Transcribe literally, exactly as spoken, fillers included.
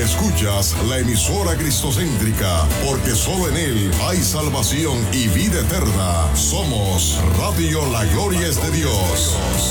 Escuchas la emisora cristocéntrica, porque solo en Él hay salvación y vida eterna. Somos Radio La Gloria es de Dios.